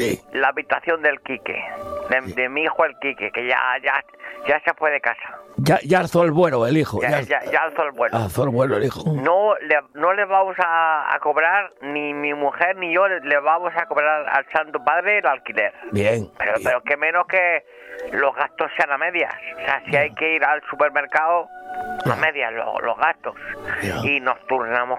Sí. La habitación del Quique, de mi hijo el Quique, que ya se fue de casa. Ya alzó el vuelo el hijo. Ya alzó el vuelo. Alzó el vuelo el hijo. No le vamos a cobrar, ni mi mujer ni yo le vamos a cobrar al Santo Padre el alquiler. Bien. Pero que menos que los gastos sean a medias. O sea, si hay que ir al supermercado, a medias los gastos. Y nos turnamos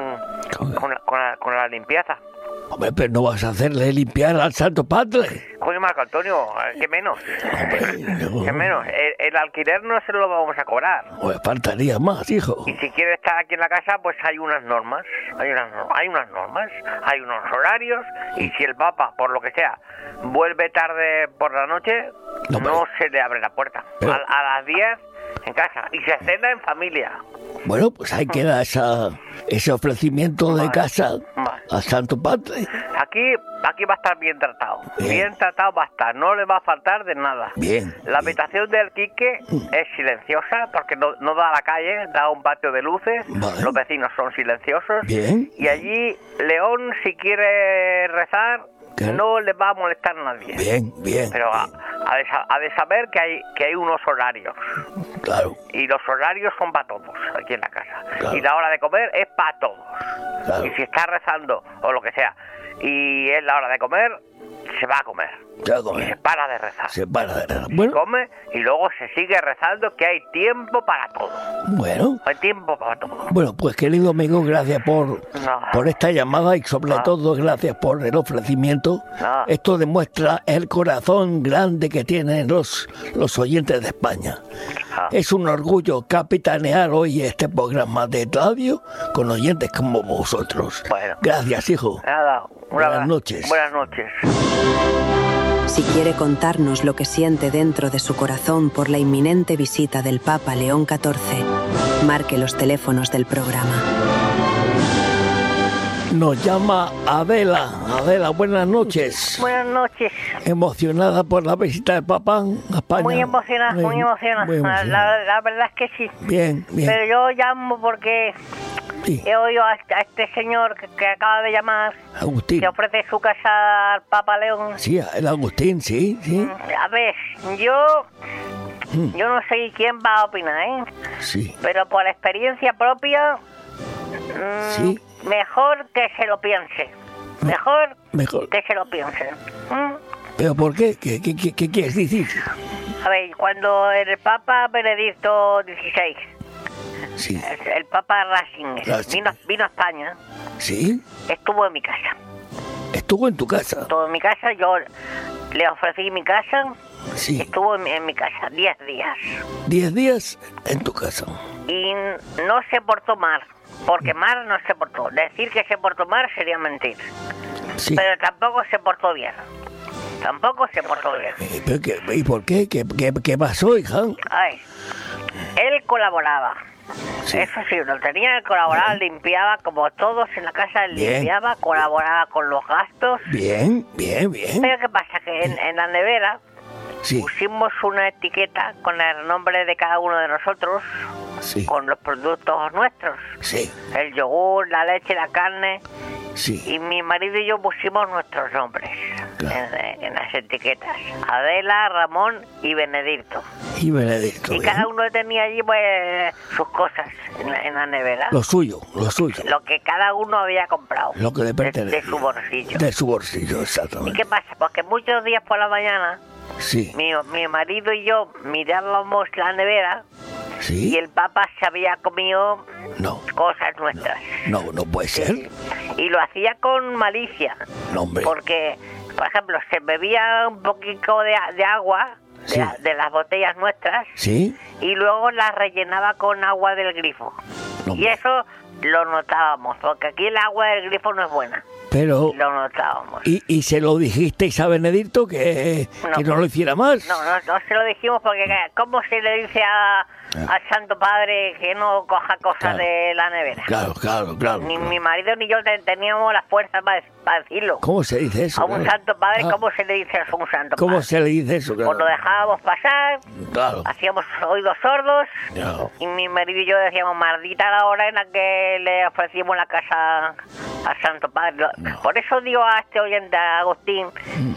con la limpieza. Hombre, pero no vas a hacerle limpiar al Santo Padre. Coño, Marco Antonio, ¿qué menos? ¿Qué menos? El alquiler no se lo vamos a cobrar. Pues faltaría más, hijo. Y si quiere estar aquí en la casa, pues hay unas normas. Hay unas normas, hay unos horarios. Y si el Papa, por lo que sea, vuelve tarde por la noche, no se le abre la puerta. Pero... A las 10 en casa. Y se cena en familia. Bueno, pues ahí queda ese ofrecimiento de casa al Santo Padre. Aquí va a estar bien tratado. Bien tratado va a estar. No le va a faltar de nada. Bien. La habitación del Quique es silenciosa porque no da a la calle, da a un patio de luces. Vale. Los vecinos son silenciosos. Bien. Y allí, León, si quiere rezar, no le va a molestar a nadie. Bien. Pero ha de saber que hay unos horarios. Claro. Y los horarios son para todos aquí en la casa. Claro. Y la hora de comer es para todos. Claro. Y si está rezando o lo que sea y es la hora de comer, se va a comer. Y se para de rezar. Bueno. Come y luego se sigue rezando, que hay tiempo para todo. Bueno. Hay tiempo para todo. Bueno, pues querido amigo, gracias por esta llamada y sobre todo gracias por el ofrecimiento. Esto demuestra el corazón grande que tienen los oyentes de España. Es un orgullo capitanear hoy este programa de radio con oyentes como vosotros. Bueno. Gracias, hijo. Nada. Buenas noches. Buenas noches. Si quiere contarnos lo que siente dentro de su corazón por la inminente visita del Papa León XIV, marque los teléfonos del programa. Nos llama Adela. Adela, buenas noches. Buenas noches. ¿Emocionada por la visita del Papa a España? Muy emocionada. La verdad es que sí. Bien. Pero yo llamo porque he oído a este señor que acaba de llamar, Agustín, que ofrece su casa al Papa León. Sí, el Agustín, sí. A ver, yo no sé quién va a opinar, ¿eh? Sí. Pero por experiencia propia, sí. Mejor que se lo piense. Mejor que se lo piense. ¿Pero por qué? ¿Qué quieres decir? A ver, cuando el Papa Benedicto XVI, sí. el Papa Ratzinger, vino a España, sí, estuvo en mi casa. ¿Estuvo en tu casa? Estuvo en mi casa, yo le ofrecí mi casa, sí. Estuvo en mi casa 10 días. 10 días en tu casa. Y no se portó mal. Porque mal no se portó. Decir que se portó mal sería mentir. Sí. Pero tampoco se portó bien. ¿Y por qué? ¿Qué pasó, hija? Ay, él colaboraba. Sí. Eso sí, lo tenía que colaborar, limpiaba como todos en la casa, limpiaba, colaboraba con los gastos. Bien. Pero ¿qué pasa? Que en la nevera pusimos una etiqueta con el nombre de cada uno de nosotros, con los productos nuestros. Sí. El yogur, la leche, la carne. Sí. Y mi marido y yo pusimos nuestros nombres en las etiquetas. Adela, Ramón y Benedicto. Y cada uno tenía allí pues sus cosas en la nevera. Lo suyo. Lo que cada uno había comprado. Lo que le pertenece. De su bolsillo. De su bolsillo, exactamente. ¿Y qué pasa? Porque muchos días por la mañana, mi marido y yo mirábamos la nevera. ¿Sí? Y el Papa se había comido cosas nuestras. No puede ser. Y lo hacía con malicia. No, hombre. Porque, por ejemplo, se bebía un poquito de agua de las botellas nuestras. Sí. Y luego las rellenaba con agua del grifo. No, y eso lo notábamos, porque aquí el agua del grifo no es buena. Pero lo notábamos. ¿Y se lo dijisteis a Benedicto que no lo hiciera más? No se lo dijimos porque ¿cómo se le dice al Santo Padre que no coja cosas de la nevera? Claro. Ni mi marido ni yo teníamos la fuerza para decirlo. ¿Cómo se dice eso? A un Santo Padre, ¿cómo se le dice eso a un Santo Padre? ¿Cómo se le dice eso? Pues lo dejábamos pasar, hacíamos oídos sordos, y mi marido y yo decíamos, maldita la hora en la que le ofrecimos la casa al Santo Padre. Por eso digo a este oyente, a Agustín,